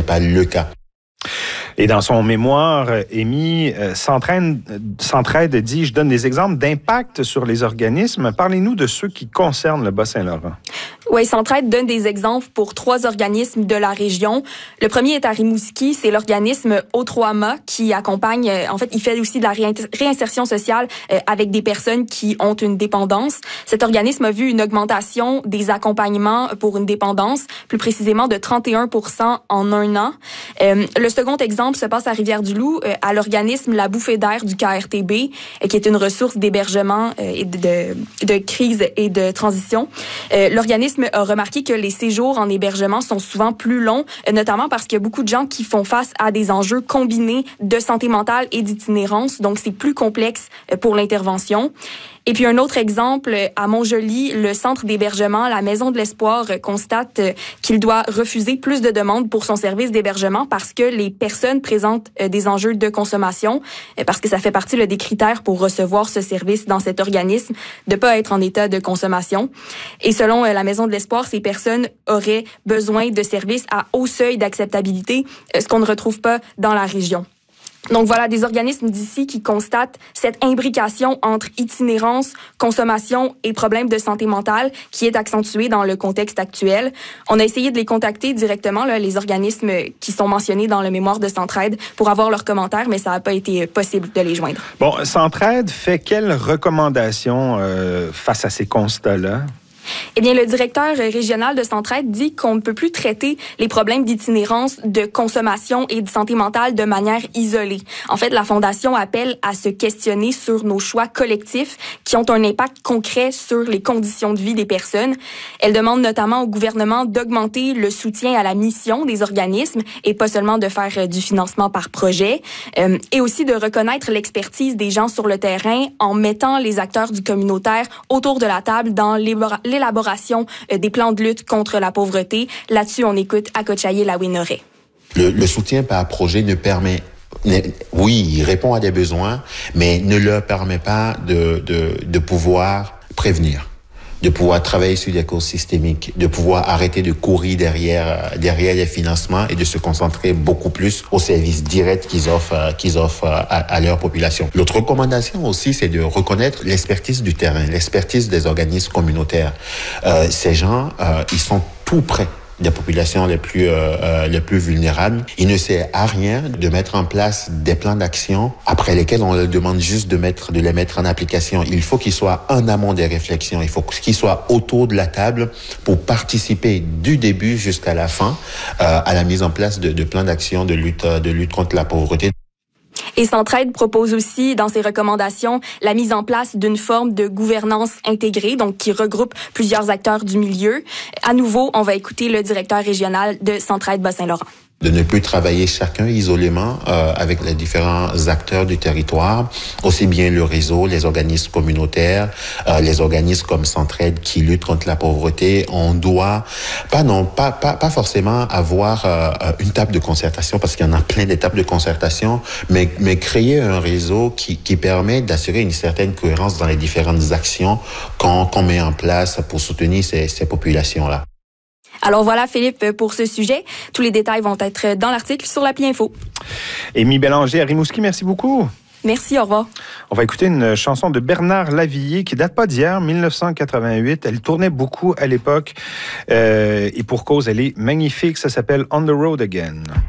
pas le cas. Et dans son mémoire, Amy, Centraide dit, je donne des exemples d'impact sur les organismes. Parlez-nous de ceux qui concernent le Bas-Saint-Laurent. Oui, Centraide donne des exemples pour 3 organismes de la région. Le premier est à Rimouski, c'est l'organisme O3MA qui accompagne, en fait, il fait aussi de la réinsertion sociale avec des personnes qui ont une dépendance. Cet organisme a vu une augmentation des accompagnements pour une dépendance, plus précisément de 31% en 1 an. Le second exemple se passe à Rivière-du-Loup, à l'organisme La Bouffée d'air du KRTB, qui est une ressource d'hébergement et de crise et de transition. L'organisme a remarqué que les séjours en hébergement sont souvent plus longs, notamment parce qu'il y a beaucoup de gens qui font face à des enjeux combinés de santé mentale et d'itinérance, donc c'est plus complexe pour l'intervention. Et puis un autre exemple, à Montjoly, le centre d'hébergement, la Maison de l'Espoir, constate qu'il doit refuser plus de demandes pour son service d'hébergement parce que les personnes présentent des enjeux de consommation, parce que ça fait partie des critères pour recevoir ce service dans cet organisme, de pas être en état de consommation. Et selon la Maison de l'Espoir, ces personnes auraient besoin de services à haut seuil d'acceptabilité, ce qu'on ne retrouve pas dans la région. Donc voilà, des organismes d'ici qui constatent cette imbrication entre itinérance, consommation et problèmes de santé mentale qui est accentuée dans le contexte actuel. On a essayé de les contacter directement, les organismes qui sont mentionnés dans le mémoire de Centraide, pour avoir leurs commentaires, mais ça n'a pas été possible de les joindre. Bon, Centraide fait quelles recommandations face à ces constats-là? Eh bien, le directeur régional de Centraide dit qu'on ne peut plus traiter les problèmes d'itinérance, de consommation et de santé mentale de manière isolée. En fait, la Fondation appelle à se questionner sur nos choix collectifs qui ont un impact concret sur les conditions de vie des personnes. Elle demande notamment au gouvernement d'augmenter le soutien à la mission des organismes et pas seulement de faire du financement par projet, et aussi de reconnaître l'expertise des gens sur le terrain en mettant les acteurs du communautaire autour de la table dans l'élaboration des plans de lutte contre la pauvreté. Là-dessus, on écoute Akochaye Lawinore. Le soutien par projet oui, il répond à des besoins, mais ne leur permet pas de pouvoir prévenir, de pouvoir travailler sur des causes systémiques, de pouvoir arrêter de courir derrière les financements et de se concentrer beaucoup plus aux services directs qu'ils offrent à leur population. L'autre recommandation aussi, c'est de reconnaître l'expertise du terrain, l'expertise des organismes communautaires. Ces gens, ils sont tout près des populations les plus vulnérables. Il ne sert à rien de mettre en place des plans d'action après lesquels on leur demande juste de les mettre en application. Il faut qu'ils soient en amont des réflexions. Il faut qu'ils soient autour de la table pour participer du début jusqu'à la fin à la mise en place de plans d'action de lutte contre la pauvreté. Et Centraide propose aussi, dans ses recommandations, la mise en place d'une forme de gouvernance intégrée, donc qui regroupe plusieurs acteurs du milieu. À nouveau, on va écouter le directeur régional de Centraide Bas-Saint-Laurent. De ne plus travailler chacun isolément avec les différents acteurs du territoire, aussi bien le réseau, les organismes communautaires, les organismes comme Centraide qui luttent contre la pauvreté. On doit pas forcément avoir une table de concertation, parce qu'il y en a plein d'étapes de concertation, mais créer un réseau qui permet d'assurer une certaine cohérence dans les différentes actions qu'on met en place pour soutenir ces populations-là. Alors voilà, Philippe, pour ce sujet. Tous les détails vont être dans l'article sur l'appli Info. Amy Bélanger à Rimouski, merci beaucoup. Merci, au revoir. On va écouter une chanson de Bernard Lavilliers qui date pas d'hier, 1988. Elle tournait beaucoup à l'époque et pour cause, elle est magnifique. Ça s'appelle On the Road Again.